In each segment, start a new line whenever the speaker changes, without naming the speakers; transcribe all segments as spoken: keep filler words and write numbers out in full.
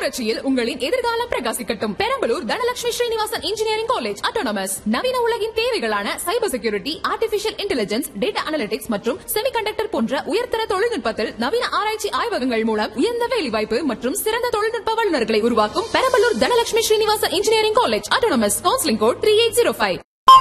புரட்சியில் உங்களின் எதிர்காலம் பிரகாசிக்கட்டும். Perambalur Dhanalakshmi Srinivasan engineering college autonomous நவீன உலகின் தேவைகளான cyber security, artificial intelligence, data analytics மற்றும் செமிகண்டக்டர் போன்ற உயர்தர தொழில்நுட்பத்தில் நவீன ஆராய்ச்சி ஆய்வகங்கள் மூலம் உயர்ந்த வேலைவாய்ப்பு மற்றும் சிறந்த தொழில்நுட்ப வல்லுநர்களை உருவாக்கும் Perambalur Dhanalakshmi Srinivasan engineering college autonomous. Counselling code three eight zero five.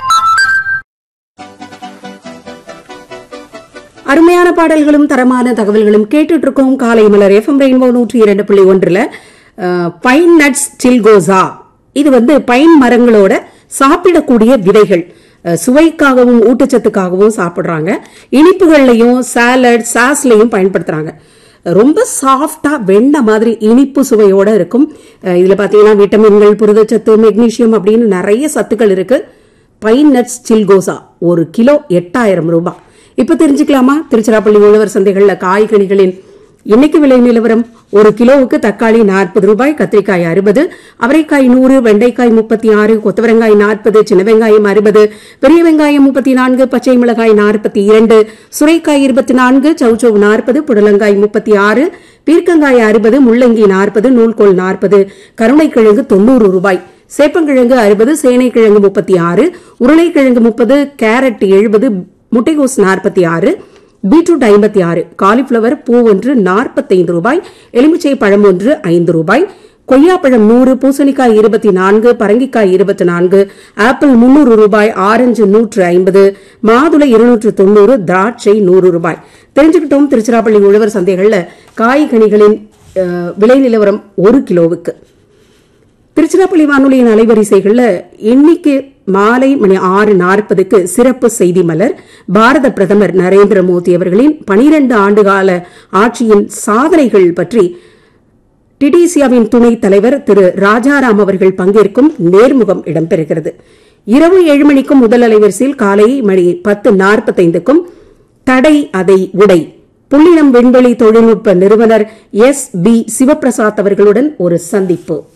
அருமையான பாடல்களும் தரமான தகவல்களும் கேட்டுட்டு இருக்கோம். காலை மலர் எஃப்எம் ரெயின்போ நூற்றி இரண்டு புள்ளி ஒன்றுல பைன் நட்ஸ் சில்கோசா, இது வந்து பைன் மரங்களோட சாப்பிடக்கூடிய விதைகள். சுவைக்காகவும் ஊட்டச்சத்துக்காகவும் சாப்பிடுறாங்க. இனிப்புகள்லையும் சாலட் சாஸ்லையும் பயன்படுத்துறாங்க. ரொம்ப சாஃப்டா வெண்ணெய் மாதிரி இனிப்பு சுவையோட இருக்கும். இதுல பாத்தீங்கன்னா விட்டமின்கள், புரதச்சத்து, மெக்னீசியம் அப்படின்னு நிறைய சத்துக்கள் இருக்கு. பைன் நட்ஸ் சில்கோசா ஒரு கிலோ எட்டாயிரம் ரூபாய். இப்ப தெரிஞ்சுக்கலாமா திருச்சிராப்பள்ளி உழவர் சந்தைகள்ல காய்கனிகளின் இன்னைக்கு விலை நிலவரம்? ஒரு கிலோவுக்கு தக்காளி நாற்பது ரூபாய், கத்திரிக்காய் அறுபது, அவரைக்காய் நூறு, வெண்டைக்காய் முப்பத்தி ஆறு, கொத்தவரங்காய் நாற்பது, சின்ன வெங்காயம் அறுபது, பெரிய வெங்காயம் முப்பத்தி நான்கு, பச்சை மிளகாய் நாற்பத்தி இரண்டு, சுரைக்காய் இருபத்தி நான்கு, சௌச்சௌ நாற்பது, புடலங்காய் முப்பத்தி ஆறு, பீர்க்கங்காய் அறுபது, முள்ளங்கி நாற்பது, நூல்கோல் நாற்பது, கருணைக்கிழங்கு தொண்ணூறு ரூபாய், சேப்பங்கிழங்கு அறுபது, சேனைக்கிழங்கு முப்பத்தி ஆறு, உருளைக்கிழங்கு முப்பது, கேரட் எழுபது, முட்டைகோஸ் நாற்பத்தி ஆறு, பீட்ரூட் ஐம்பத்தி ஆறு, காலிஃபிளவர் பூ ஒன்று நாற்பத்தைந்து ரூபாய், எலுமிச்சை பழம் ஒன்று ஐந்து ரூபாய், கொய்யாப்பழம் நூறு, பூசணிக்காய் இருபத்தி நான்கு, பரங்கிக்காய் இருபத்தி நான்கு, ஆப்பிள் முன்னூறு ரூபாய், ஆரஞ்சு நூற்று ஐம்பது, மாதுளை இருநூற்று தொண்ணூறு, திராட்சை நூறு ரூபாய். தெரிஞ்சுக்கிட்டோம் திருச்சிராப்பள்ளி உழவர் சந்தைகள்ல காய்கனிகளின் விலை நிலவரம் ஒரு கிலோவுக்கு. திருச்சிராப்பள்ளி வானொலியின் அலைவரிசைகள்ல இன்னைக்கு மாலை மணி ஆறு நாற்பதுக்கு சிறப்பு செய்தி மலர். பாரத பிரதமர் நரேந்திர மோடி அவர்களின் பனிரெண்டு ஆண்டுகால ஆட்சியின் சாதனைகள் பற்றி டிடிசியாவின் துணைத் தலைவர் திரு ராஜாராம் அவர்கள் பங்கேற்கும் நேர்முகம் இடம்பெறுகிறது. இரவு ஏழு மணிக்கும் முதல் அலைவரிசையில் காலை மணி பத்து நாற்பத்தைந்துக்கும் தடை அதை உடை புள்ளினம் விண்வெளி தொழில்நுட்ப நிறுவனர் எஸ் பி சிவபிரசாத் அவர்களுடன் ஒரு சந்திப்பு.